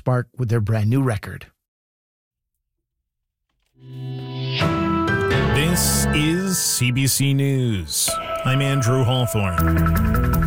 spark with their brand new record. This is CBC News. I'm Andrew Hawthorne.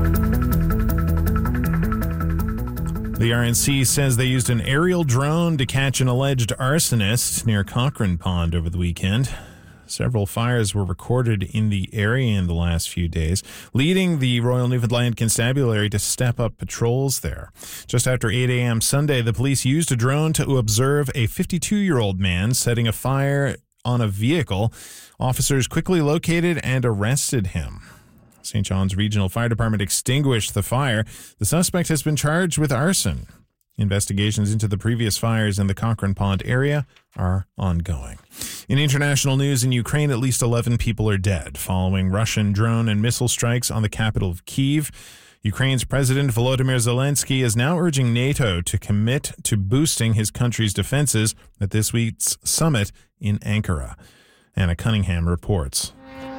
The RNC says they used an aerial drone to catch an alleged arsonist near Cochrane Pond over the weekend. Several fires were recorded in the area in the last few days, leading the Royal Newfoundland Constabulary to step up patrols there. Just after 8 a.m. Sunday, the police used a drone to observe a 52-year-old man setting a fire on a vehicle. Officers quickly located and arrested him. St. John's Regional Fire Department extinguished the fire. The suspect has been charged with arson. Investigations into the previous fires in the Cochrane Pond area are ongoing. In international news, in Ukraine, at least 11 people are dead following Russian drone and missile strikes on the capital of Kyiv. Ukraine's President Volodymyr Zelensky is now urging NATO to commit to boosting his country's defenses at this week's summit in Ankara. Anna Cunningham reports.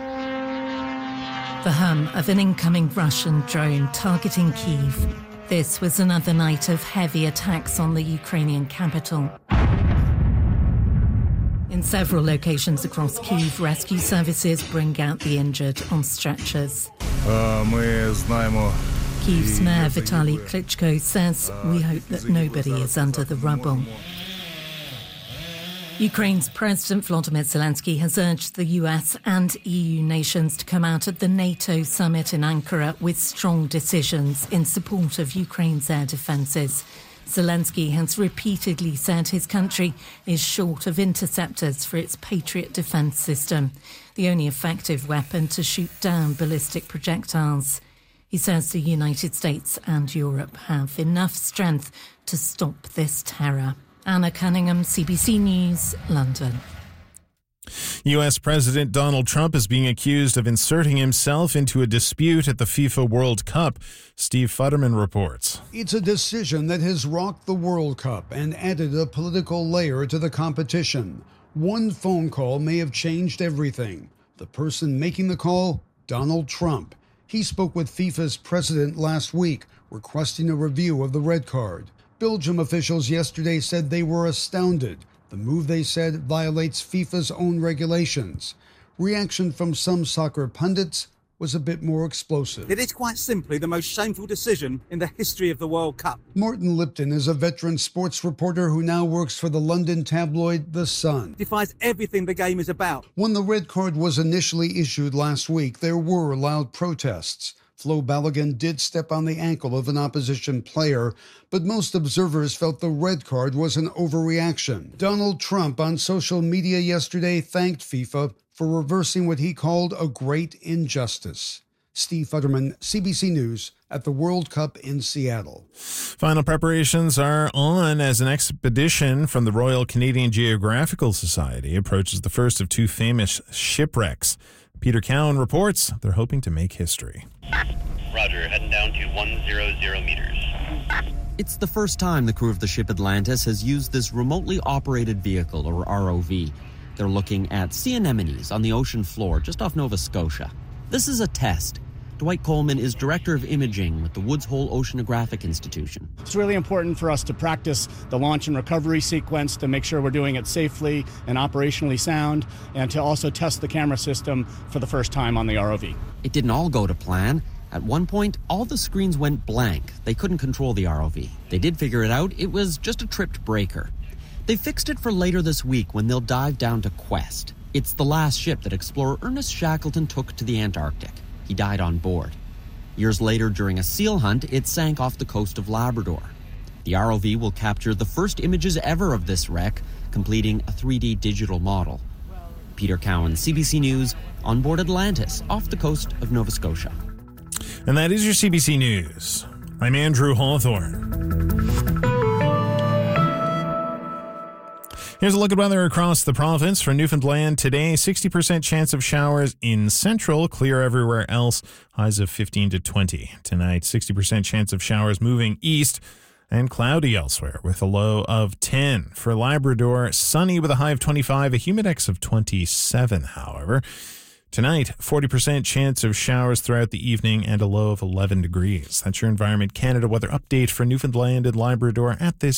The hum of an incoming Russian drone targeting Kyiv. This was another night of heavy attacks on the Ukrainian capital. In several locations across Kyiv, rescue services bring out the injured on stretchers. Kyiv's Mayor Vitaly Klitschko says, "We hope that nobody is under the rubble." Ukraine's President Volodymyr Zelensky has urged the US and EU nations to come out at the NATO summit in Ankara with strong decisions in support of Ukraine's air defences. Zelensky has repeatedly said his country is short of interceptors for its Patriot defence system, the only effective weapon to shoot down ballistic projectiles. He says the United States and Europe have enough strength to stop this terror. Anna Cunningham, CBC News, London. U.S. President Donald Trump is being accused of inserting himself into a dispute at the FIFA World Cup. Steve Futterman reports. It's a decision that has rocked the World Cup and added a political layer to the competition. One phone call may have changed everything. The person making the call, Donald Trump. He spoke with FIFA's president last week, requesting a review of the red card. Belgium officials yesterday said they were astounded. The move, they said, violates FIFA's own regulations. Reaction from some soccer pundits was a bit more explosive. It is quite simply the most shameful decision in the history of the World Cup. Martin Lipton is a veteran sports reporter who now works for the London tabloid The Sun. Defies everything the game is about. When the red card was initially issued last week, there were loud protests. Flo Balogun did step on the ankle of an opposition player, but most observers felt the red card was an overreaction. Donald Trump on social media yesterday thanked FIFA for reversing what he called a great injustice. Steve Futterman, CBC News, at the World Cup in Seattle. Final preparations are on as an expedition from the Royal Canadian Geographical Society approaches the first of two famous shipwrecks. Peter Cowan reports they're hoping to make history. Roger, heading down to 100 meters. It's the first time the crew of the ship Atlantis has used this remotely operated vehicle, or ROV. They're looking at sea anemones on the ocean floor just off Nova Scotia. This is a test. Dwight Coleman is Director of Imaging with the Woods Hole Oceanographic Institution. It's really important for us to practice the launch and recovery sequence to make sure we're doing it safely and operationally sound, and to also test the camera system for the first time on the ROV. It didn't all go to plan. At one point, all the screens went blank. They couldn't control the ROV. They did figure it out. It was just a tripped breaker. They fixed it for later this week when they'll dive down to Quest. It's the last ship that explorer Ernest Shackleton took to the Antarctic. He died on board. Years later, during a seal hunt, it sank off the coast of Labrador. The ROV will capture the first images ever of this wreck, completing a 3D digital model. Peter Cowan, CBC News, on board Atlantis, off the coast of Nova Scotia. And that is your CBC News. I'm Andrew Hawthorne. Here's a look at weather across the province. For Newfoundland today, 60% chance of showers in central, clear everywhere else, highs of 15 to 20. Tonight, 60% chance of showers moving east and cloudy elsewhere with a low of 10. For Labrador, sunny with a high of 25, a humidex of 27, however. Tonight, 40% chance of showers throughout the evening and a low of 11 degrees. That's your Environment Canada weather update for Newfoundland and Labrador at this